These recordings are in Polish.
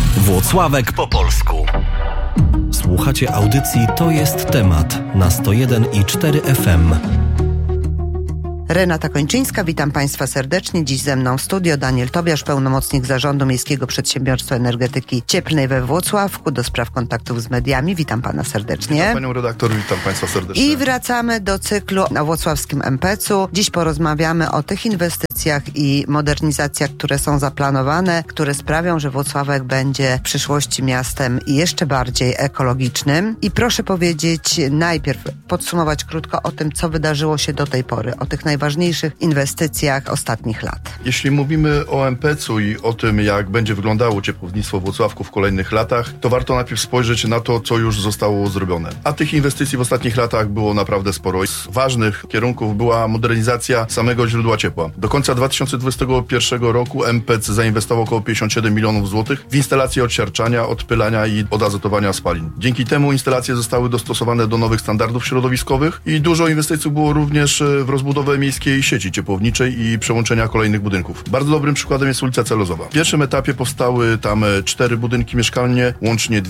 Włocławek po polsku. Słuchacie audycji To jest temat na 101,4 FM. Renata Kończyńska, witam Państwa serdecznie. Dziś ze mną w studio Daniel Tobiasz, pełnomocnik Zarządu Miejskiego Przedsiębiorstwa Energetyki Cieplnej we Włocławku do spraw kontaktów z mediami. Witam Pana serdecznie. Witam Panią redaktor, witam Państwa serdecznie. I wracamy do cyklu o włocławskim MPC-u. Dziś porozmawiamy o tych inwestycjach i modernizacjach, które są zaplanowane, które sprawią, że Włocławek będzie w przyszłości miastem jeszcze bardziej ekologicznym. I proszę powiedzieć, najpierw podsumować krótko o tym, co wydarzyło się do tej pory, o tych najważniejszych inwestycjach ostatnich lat. Jeśli mówimy o MPC-u i o tym, jak będzie wyglądało ciepłownictwo w Włocławku w kolejnych latach, to warto najpierw spojrzeć na to, co już zostało zrobione. A tych inwestycji w ostatnich latach było naprawdę sporo. Z ważnych kierunków była modernizacja samego źródła ciepła. Do końca 2021 roku MPC zainwestował około 57 milionów złotych w instalacje odsiarczania, odpylania i odazotowania spalin. Dzięki temu instalacje zostały dostosowane do nowych standardów środowiskowych i dużo inwestycji było również w rozbudowę miejskiej sieci ciepłowniczej i przełączenia kolejnych budynków. Bardzo dobrym przykładem jest ulica Celozowa. W pierwszym etapie powstały tam 4 budynki mieszkalne, łącznie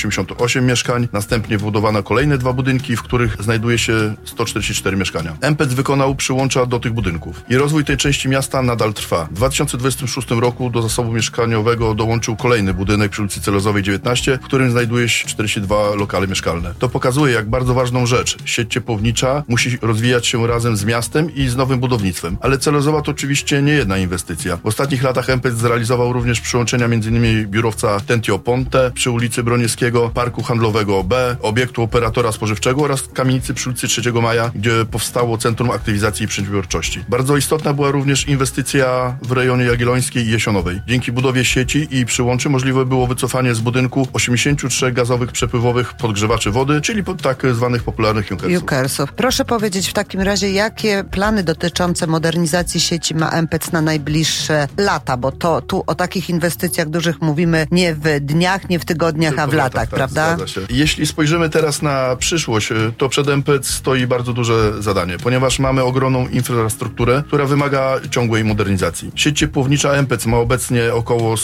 288 mieszkań. Następnie wybudowano kolejne 2 budynki, w których znajduje się 144 mieszkania. MPC wykonał przyłącza do tych budynków i rozwój tej części miasta nadal trwa. W 2026 roku do zasobu mieszkaniowego dołączył kolejny budynek przy ulicy Celozowej 19, w którym znajduje się 42 lokale mieszkalne. To pokazuje, jak bardzo ważną rzecz sieć ciepłownicza musi rozwijać się razem z miastem i z nowym budownictwem. Ale Celozowa to oczywiście nie jedna inwestycja. W ostatnich latach MPC zrealizował również przyłączenia m.in. biurowca Tentio Ponte przy ulicy Broniewskiego, parku handlowego B, obiektu operatora spożywczego oraz kamienicy przy ulicy 3 Maja, gdzie powstało Centrum Aktywizacji i Przedsiębiorczości. Bardzo istotna była również inwestycja w rejonie Jagiellońskiej i Jesionowej. Dzięki budowie sieci i przyłączy możliwe było wycofanie z budynku 83 gazowych przepływowych podgrzewaczy wody, czyli tak zwanych popularnych Junkersów. Proszę powiedzieć w takim razie, jakie plany dotyczące modernizacji sieci ma MPC na najbliższe lata, bo to tu o takich inwestycjach dużych mówimy nie w dniach, nie w tygodniach, tylko a w latach, prawda? Zgadza się. Jeśli spojrzymy teraz na przyszłość, to przed MPC stoi bardzo duże zadanie, ponieważ mamy ogromną infrastrukturę, która wymaga ciągłej modernizacji. Sieć ciepłownicza MPC ma obecnie około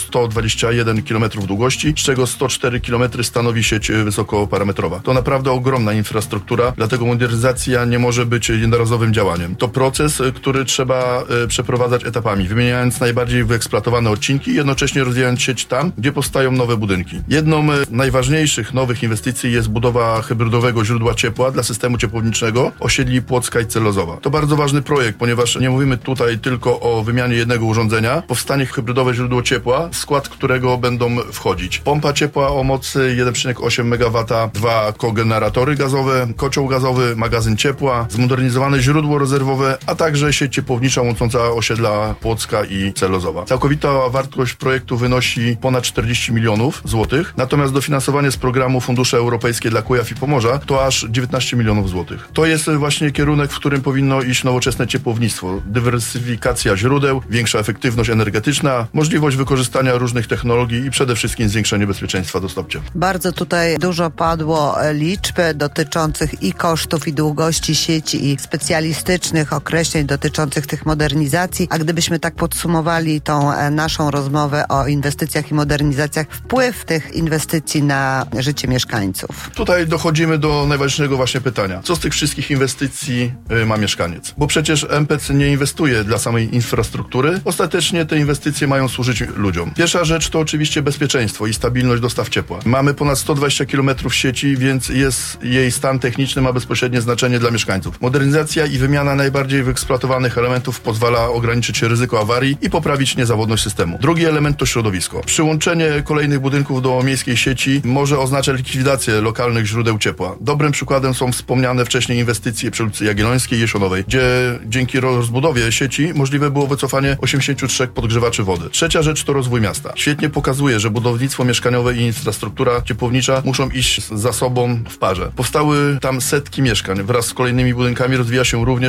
121 km długości, z czego 104 km stanowi sieć wysokoparametrowa. To naprawdę ogromna infrastruktura, dlatego modernizacja nie może być jednorazowym działaniem. To proces, który trzeba przeprowadzać etapami, wymieniając najbardziej wyeksploatowane odcinki i jednocześnie rozwijając sieć tam, gdzie powstają nowe budynki. Jedną z najważniejszych nowych inwestycji jest budowa hybrydowego źródła ciepła dla systemu ciepłowniczego osiedli Płocka i Celozowa. To bardzo ważny projekt, ponieważ nie mówimy tutaj tylko o wymianie jednego urządzenia. Powstanie hybrydowe źródło ciepła, w skład którego będą wchodzić pompa ciepła o mocy 1,8 MW, 2 kogeneratory gazowe, kocioł gazowy, magazyn ciepła, zmodernizowane źródło rezerwowe, a także sieć ciepłownicza łącząca osiedla Płocka i Celozowa. Całkowita wartość projektu wynosi ponad 40 milionów złotych, natomiast dofinansowanie z programu Fundusze Europejskie dla Kujaw i Pomorza to aż 19 milionów złotych. To jest właśnie kierunek, w którym powinno iść nowoczesne ciepłownictwo. Dywersyfikacja źródeł, większa efektywność energetyczna, możliwość wykorzystania różnych technologii i przede wszystkim zwiększenie bezpieczeństwa dostaw ciepła. Bardzo tutaj dużo padło liczb dotyczących i kosztów, i długości sieci, i specjalistycznych określeń dotyczących tych modernizacji, a gdybyśmy tak podsumowali tą naszą rozmowę o inwestycjach i modernizacjach, wpływ tych inwestycji na życie mieszkańców. Tutaj dochodzimy do najważniejszego właśnie pytania. Co z tych wszystkich inwestycji ma mieszkaniec? Bo przecież MPC nie inwestuje dla samej infrastruktury. Ostatecznie te inwestycje mają służyć ludziom. Pierwsza rzecz to oczywiście bezpieczeństwo i stabilność dostaw ciepła. Mamy ponad 120 km sieci, więc jej stan techniczny ma bezpośrednie znaczenie dla mieszkańców. Modernizacja i wymiana najbardziej wyeksploatowanych elementów pozwala ograniczyć ryzyko awarii i poprawić niezawodność systemu. Drugi element to środowisko. Przyłączenie kolejnych budynków do miejskiej sieci może oznaczać likwidację lokalnych źródeł ciepła. Dobrym przykładem są wspomniane wcześniej inwestycje przy ulicy Jagiellońskiej i Jesionowej, gdzie dzięki rozbudowie sieci możliwe było wycofanie 83 podgrzewaczy wody. Trzecia rzecz to rozwój miasta. Świetnie pokazuje, że budownictwo mieszkaniowe i infrastruktura ciepłownicza muszą iść za sobą w parze. Powstały tam setki mieszkań. Wraz z kolejnymi budynkami rozwija się również infrastruktura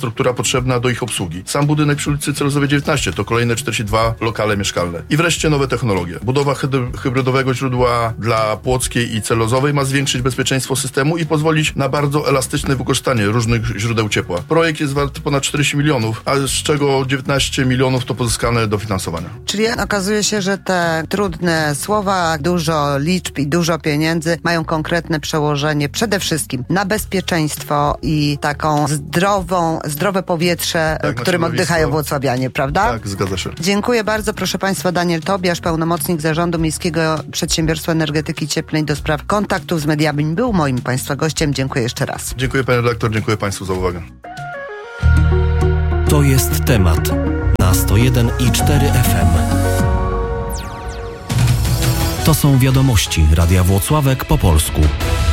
infrastruktura potrzebna do ich obsługi. Sam budynek przy ulicy Celozowej 19 to kolejne 42 lokale mieszkalne. I wreszcie nowe technologie. Budowa hybrydowego źródła dla Płockiej i Celozowej ma zwiększyć bezpieczeństwo systemu i pozwolić na bardzo elastyczne wykorzystanie różnych źródeł ciepła. Projekt jest wart ponad 40 milionów, a z czego 19 milionów to pozyskane dofinansowania. Czyli okazuje się, że te trudne słowa, dużo liczb i dużo pieniędzy mają konkretne przełożenie przede wszystkim na bezpieczeństwo i taką zdrowe powietrze, którym oddychają włocławianie, prawda? Tak, zgadza się. Dziękuję bardzo, proszę Państwa. Daniel Tobiasz, pełnomocnik Zarządu Miejskiego Przedsiębiorstwa Energetyki Cieplnej do spraw kontaktów z mediami, był moim Państwa gościem. Dziękuję jeszcze raz. Dziękuję Panie redaktor, dziękuję Państwu za uwagę. To jest temat na 101,4 FM. To są wiadomości Radia Włocławek po polsku.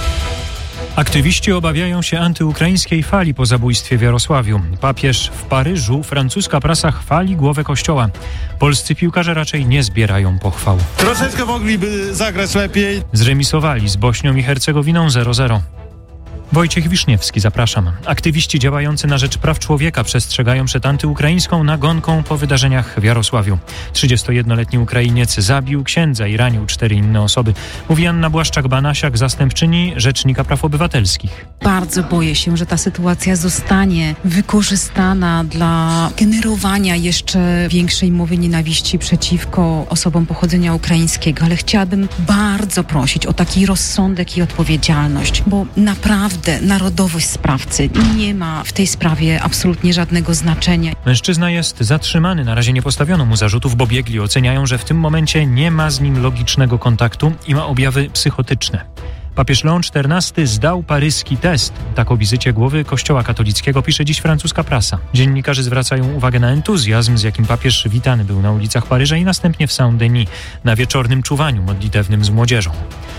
Aktywiści obawiają się antyukraińskiej fali po zabójstwie w Jarosławiu. Papież w Paryżu, francuska prasa chwali głowę kościoła. Polscy piłkarze raczej nie zbierają pochwał. Troszeczkę mogliby zagrać lepiej. Zremisowali z Bośnią i Hercegowiną 0-0. Wojciech Wiszniewski, zapraszam. Aktywiści działający na rzecz praw człowieka przestrzegają przed antyukraińską nagonką po wydarzeniach w Jarosławiu. 31-letni Ukrainiec zabił księdza i ranił 4 inne osoby. Mówi Anna Błaszczak-Banasiak, zastępczyni Rzecznika Praw Obywatelskich. Bardzo boję się, że ta sytuacja zostanie wykorzystana dla generowania jeszcze większej mowy nienawiści przeciwko osobom pochodzenia ukraińskiego, ale chciałabym bardzo prosić o taki rozsądek i odpowiedzialność, bo naprawdę narodowość sprawcy nie ma w tej sprawie absolutnie żadnego znaczenia. Mężczyzna jest zatrzymany. Na razie nie postawiono mu zarzutów, bo biegli oceniają, że w tym momencie nie ma z nim logicznego kontaktu i ma objawy psychotyczne. Papież Leon XIV zdał paryski test. Tak o wizycie głowy Kościoła katolickiego pisze dziś francuska prasa. Dziennikarze zwracają uwagę na entuzjazm, z jakim papież witany był na ulicach Paryża i następnie w Saint-Denis na wieczornym czuwaniu modlitewnym z młodzieżą.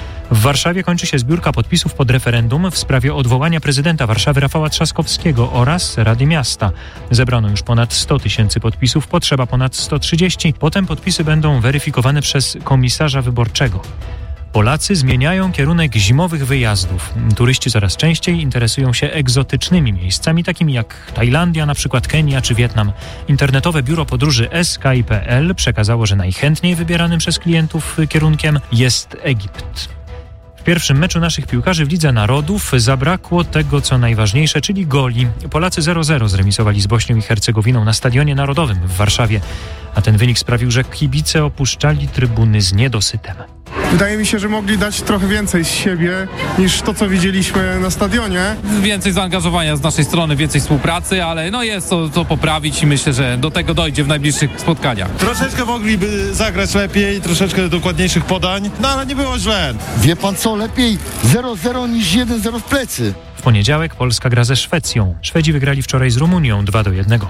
W Warszawie kończy się zbiórka podpisów pod referendum w sprawie odwołania prezydenta Warszawy Rafała Trzaskowskiego oraz Rady Miasta. Zebrano już ponad 100 000 podpisów, potrzeba ponad 130. Potem podpisy będą weryfikowane przez komisarza wyborczego. Polacy zmieniają kierunek zimowych wyjazdów. Turyści coraz częściej interesują się egzotycznymi miejscami, takimi jak Tajlandia, na przykład Kenia czy Wietnam. Internetowe biuro podróży Sky.pl przekazało, że najchętniej wybieranym przez klientów kierunkiem jest Egipt. W pierwszym meczu naszych piłkarzy w Lidze Narodów zabrakło tego, co najważniejsze, czyli goli. Polacy 0-0 zremisowali z Bośnią i Hercegowiną na Stadionie Narodowym w Warszawie, a ten wynik sprawił, że kibice opuszczali trybuny z niedosytem. Wydaje mi się, że mogli dać trochę więcej z siebie niż to, co widzieliśmy na stadionie. Więcej zaangażowania z naszej strony, więcej współpracy, ale jest to poprawić i myślę, że do tego dojdzie w najbliższych spotkaniach. Troszeczkę mogliby zagrać lepiej, troszeczkę dokładniejszych podań, ale nie było źle. Wie pan co, lepiej 0-0 niż 1-0 w plecy. W poniedziałek Polska gra ze Szwecją. Szwedzi wygrali wczoraj z Rumunią 2-1.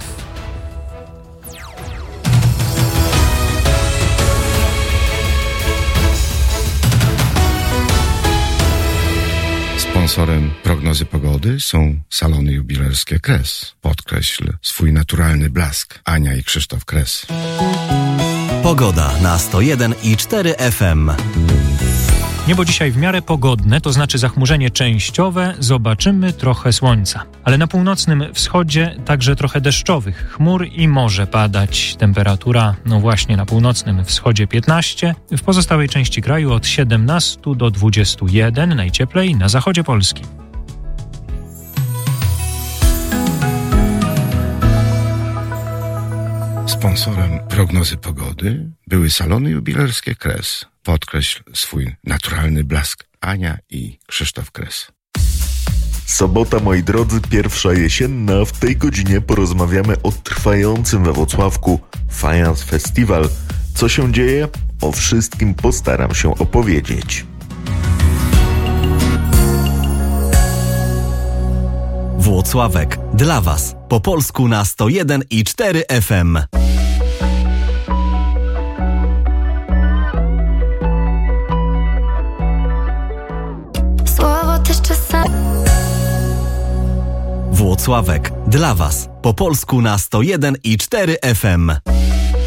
Sponsorem prognozy pogody są salony jubilerskie Kres. Podkreśl swój naturalny blask. Ania i Krzysztof Kres. Pogoda na 101,4 FM. Niebo dzisiaj w miarę pogodne, to znaczy zachmurzenie częściowe, zobaczymy trochę słońca. Ale na północnym wschodzie także trochę deszczowych chmur i może padać. Temperatura, właśnie na północnym wschodzie 15, w pozostałej części kraju od 17 do 21, najcieplej na zachodzie Polski. Sponsorem prognozy pogody były salony jubilerskie Kres. Podkreśl swój naturalny blask. Ania i Krzysztof Kres. Sobota, moi drodzy, pierwsza jesienna. W tej godzinie porozmawiamy o trwającym we Włocławku Fajans Festival. Co się dzieje? O wszystkim postaram się opowiedzieć. Włocławek dla Was. Po polsku na 101,4 FM. Słowo też czasami. Włocławek dla Was. Po polsku na 101,4 FM.